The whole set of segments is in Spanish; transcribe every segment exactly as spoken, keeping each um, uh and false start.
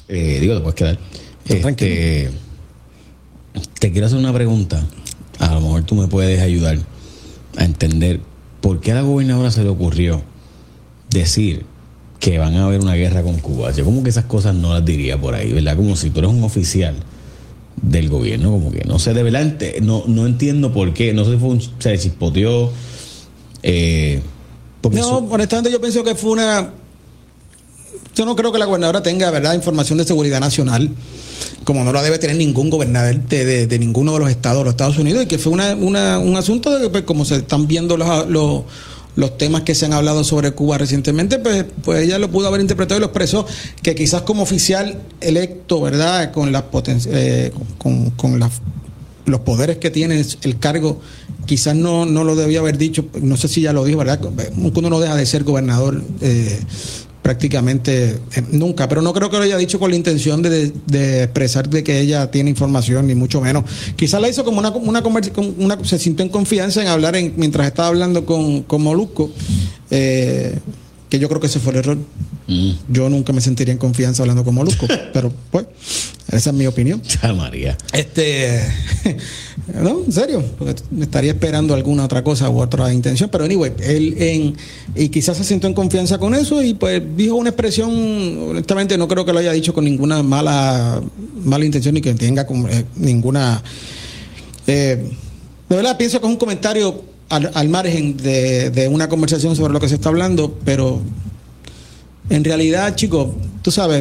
Eh, digo, te puedes quedar. Este, te quiero hacer una pregunta. A lo mejor tú me puedes ayudar a entender por qué a la gobernadora se le ocurrió decir que van a haber una guerra con Cuba. Yo como que esas cosas no las diría por ahí, ¿verdad? Como si tú eres un oficial del gobierno, como que no sé, de verdad no, no entiendo por qué. No sé si fue un, se chispoteó. Eh, no, eso... honestamente yo pienso que fue una... Yo no creo que la gobernadora tenga, ¿verdad?, información de seguridad nacional, como no la debe tener ningún gobernador de, de, de ninguno de los estados de los Estados Unidos, y que fue una, una, un asunto de que, pues, como se están viendo los, los, los temas que se han hablado sobre Cuba recientemente, pues, pues ella lo pudo haber interpretado y lo expresó, que quizás como oficial electo, ¿verdad?, con las poten- eh, con, con las, los poderes que tiene el cargo, quizás no, no lo debía haber dicho. No sé si ya lo dijo, ¿verdad? Uno no deja de ser gobernador eh, prácticamente eh, nunca, pero no creo que lo haya dicho con la intención de, de expresar de que ella tiene información, ni mucho menos. Quizás la hizo como una, una conversación, una, se sintió en confianza en hablar en, mientras estaba hablando con, con Molusco, eh, que yo creo que ese fue el error. Mm. Yo nunca me sentiría en confianza hablando con Molusco, pero pues, esa es mi opinión. Ya, María. Este, no, en serio, porque me estaría esperando alguna otra cosa u otra intención, pero anyway, él en, y quizás se sintió en confianza con eso y pues dijo una expresión, honestamente no creo que lo haya dicho con ninguna mala, mala intención ni que tenga con, eh, ninguna, eh, de verdad pienso que es un comentario al, al margen de, de una conversación sobre lo que se está hablando, pero en realidad, chicos, tú sabes,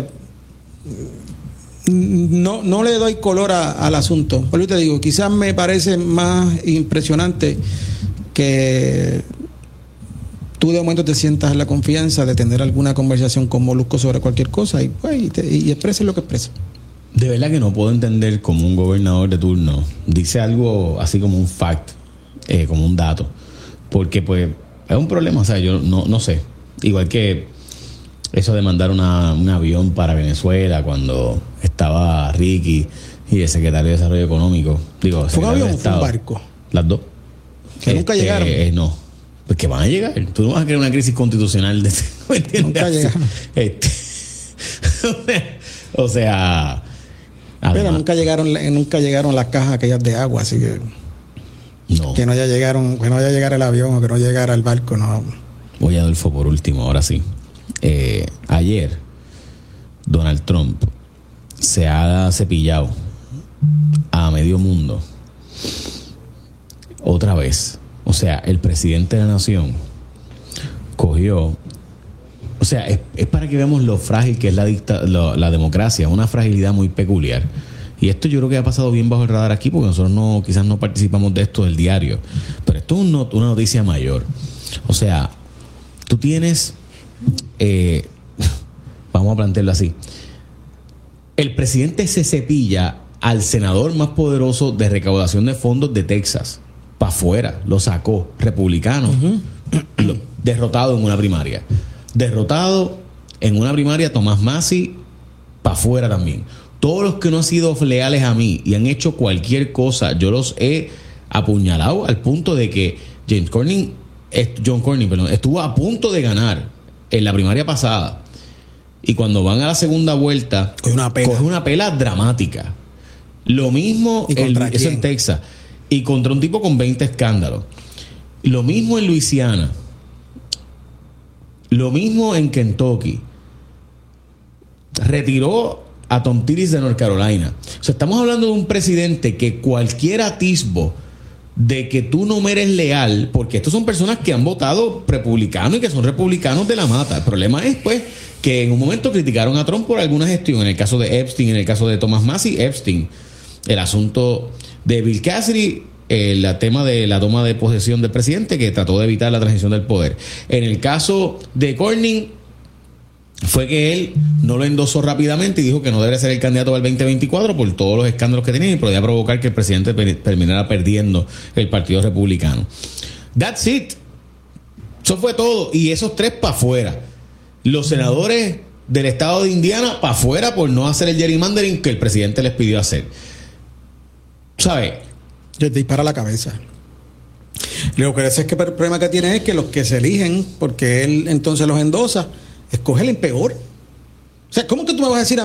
no, no le doy color a, al asunto. Por eso te digo, quizás me parece más impresionante que tú de momento te sientas en la confianza de tener alguna conversación con Molusco sobre cualquier cosa y, pues, y, te, y expreses lo que expreses. De verdad que no puedo entender cómo un gobernador de turno dice algo así como un fact, eh, como un dato, porque pues es un problema. O sea, yo no, no sé, igual que eso de mandar una, un avión para Venezuela cuando estaba Ricky y el secretario de Desarrollo Económico. Digo, ¿fue un avión o fue un barco? Las dos. Que este, nunca llegaron. Eh, no. Pues que van a llegar. Tú no vas a crear una crisis constitucional de ¿me entiendes? Nunca llegaron. Este, o sea. Pero nunca llegaron, nunca llegaron las cajas aquellas de agua, así que. No. Que no haya llegaron, que no haya llegado el avión o que no llegara el barco, no. Voy a Adolfo por último, ahora sí. Eh, ayer Donald Trump se ha cepillado a medio mundo otra vez. O sea, el presidente de la nación cogió, o sea, es, es para que veamos lo frágil que es la, dicta, lo, la democracia, una fragilidad muy peculiar. Y esto yo creo que ha pasado bien bajo el radar aquí, porque nosotros no, quizás no participamos de esto del diario, pero esto es un, una noticia mayor. O sea, tú tienes Eh, vamos a plantearlo así. El presidente se cepilla al senador más poderoso de recaudación de fondos de Texas para afuera, lo sacó, republicano, uh-huh. lo, derrotado en una primaria, derrotado en una primaria Tomás Massi para afuera también. Todos los que no han sido leales a mí y han hecho cualquier cosa, yo los he apuñalado al punto de que James Cornyn, John Cornyn, perdón, estuvo a punto de ganar en la primaria pasada, y cuando van a la segunda vuelta coge una pela, coge una pela dramática. Lo mismo el, eso en Texas, y contra un tipo con veinte escándalos. Lo mismo en Luisiana, lo mismo en Kentucky. Retiró a Tom Tillis de North Carolina. O sea, estamos hablando de un presidente que cualquier atisbo de que tú no me eres leal, porque estos son personas que han votado republicano y que son republicanos de la mata. El problema es, pues, que en un momento criticaron a Trump por alguna gestión, en el caso de Epstein, en el caso de Thomas Massie, Epstein, el asunto de Bill Cassidy, el tema de la toma de posesión del presidente, que trató de evitar la transición del poder. En el caso de Cornyn, fue que él no lo endosó rápidamente y dijo que no debe ser el candidato al veinte veinticuatro por todos los escándalos que tenía y podía provocar que el presidente per- terminara perdiendo el Partido Republicano. That's it. Eso fue todo. Y esos tres para afuera. Los senadores del estado de Indiana para afuera por no hacer el gerrymandering que el presidente les pidió hacer. ¿Sabes? Te dispara la cabeza. Lo que es que el problema que tiene es que los que se eligen, porque él entonces los endosa, escoge el peor. O sea, ¿cómo que tú me vas a decir a